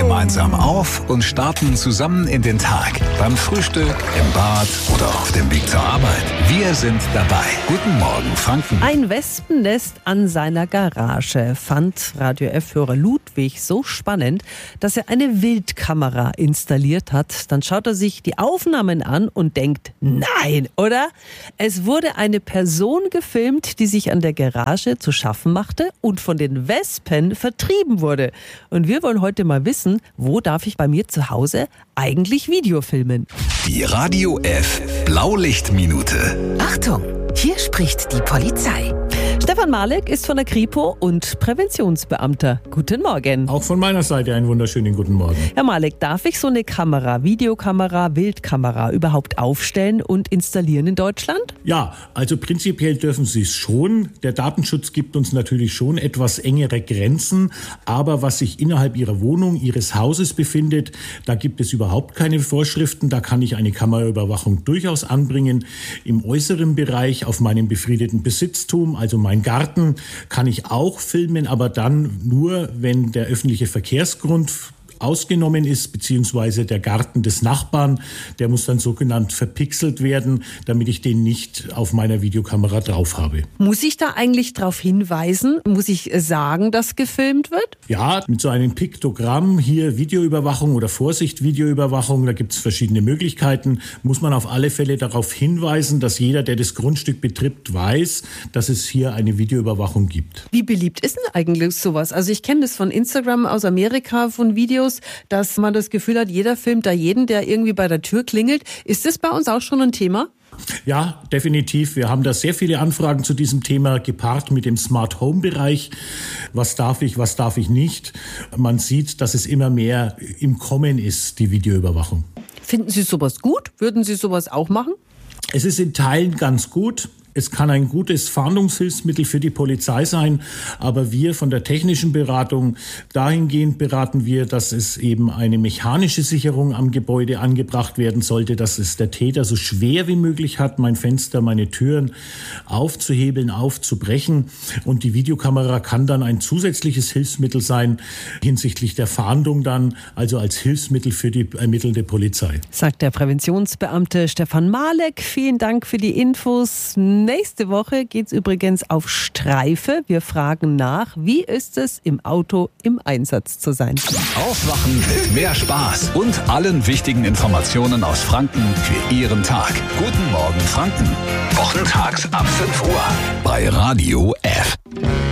gemeinsam auf und starten zusammen in den Tag. Beim Frühstück, im Bad oder auf dem Weg zur Arbeit. Wir sind dabei. Guten Morgen, Franken. Ein Wespennest an seiner Garage fand Radio F-Hörer Ludwig so spannend, dass er eine Wildkamera installiert hat. Dann schaut er sich die Aufnahmen an und denkt, nein, oder? Es wurde eine Person gefilmt, die sich an der Garage zu schaffen machte und von den Wespen vertrieben wurde. Und wir wollen heute mal wissen, wo darf ich bei mir zu Hause eigentlich Video filmen? Die Radio F Blaulichtminute. Achtung, hier spricht die Polizei. Stefan Malek ist von der Kripo und Präventionsbeamter. Guten Morgen. Auch von meiner Seite einen wunderschönen guten Morgen. Herr Malek, darf ich so eine Kamera, Videokamera, Wildkamera überhaupt aufstellen und installieren in Deutschland? Ja, also prinzipiell dürfen Sie es schon. Der Datenschutz gibt uns natürlich schon etwas engere Grenzen. Aber was sich innerhalb Ihrer Wohnung, Ihres Hauses befindet, da gibt es überhaupt keine Vorschriften. Da kann ich eine Kameraüberwachung durchaus anbringen. Im äußeren Bereich auf meinem befriedeten Besitztum, also mein Garten, kann ich auch filmen, aber dann nur, wenn der öffentliche Verkehrsgrund ausgenommen ist, beziehungsweise der Garten des Nachbarn, der muss dann sogenannt verpixelt werden, damit ich den nicht auf meiner Videokamera drauf habe. Muss ich da eigentlich darauf hinweisen? Muss ich sagen, dass gefilmt wird? Ja, mit so einem Piktogramm, hier Videoüberwachung oder Vorsicht Videoüberwachung, da gibt es verschiedene Möglichkeiten, muss man auf alle Fälle darauf hinweisen, dass jeder, der das Grundstück betritt, weiß, dass es hier eine Videoüberwachung gibt. Wie beliebt ist denn eigentlich sowas? Also ich kenne das von Instagram aus Amerika, von Videos, dass man das Gefühl hat, jeder filmt da jeden, der irgendwie bei der Tür klingelt. Ist das bei uns auch schon ein Thema? Ja, definitiv. Wir haben da sehr viele Anfragen zu diesem Thema, gepaart mit dem Smart Home Bereich. Was darf ich nicht? Man sieht, dass es immer mehr im Kommen ist, die Videoüberwachung. Finden Sie sowas gut? Würden Sie sowas auch machen? Es ist in Teilen ganz gut. Es kann ein gutes Fahndungshilfsmittel für die Polizei sein, aber wir von der technischen Beratung, dahingehend beraten wir, dass es eben eine mechanische Sicherung am Gebäude angebracht werden sollte, dass es der Täter so schwer wie möglich hat, mein Fenster, meine Türen aufzuhebeln, aufzubrechen. Und die Videokamera kann dann ein zusätzliches Hilfsmittel sein hinsichtlich der Fahndung dann, also als Hilfsmittel für die ermittelnde Polizei. Sagt der Präventionsbeamte Stefan Malek. Vielen Dank für die Infos. Nächste Woche geht's übrigens auf Streife. Wir fragen nach, wie ist es, im Auto im Einsatz zu sein? Aufwachen mit mehr Spaß und allen wichtigen Informationen aus Franken für Ihren Tag. Guten Morgen, Franken. Wochentags ab 5 Uhr bei Radio F.